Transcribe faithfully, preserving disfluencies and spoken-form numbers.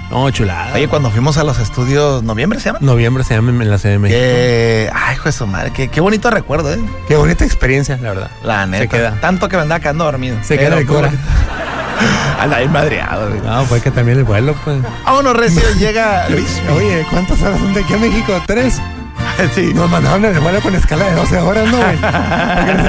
No, chulada. Oye, cuando fuimos a los estudios, ¿noviembre se llama? Noviembre se llama en la Ciudad de México. Que, ay, hijo de su madre, qué, qué bonito recuerdo, ¿eh? Qué bonita experiencia, la verdad. La neta. Se queda. Tanto que me andaba quedando dormido. Se queda de cora. Anda bien madreado, güey. No, fue que también el vuelo, pues. Vámonos, recio, llega Luis. Oye, ¿cuántas horas son de aquí a México? ¿Tres? Sí. Nos mandaron el vuelo con escala de doce horas, ¿no, güey?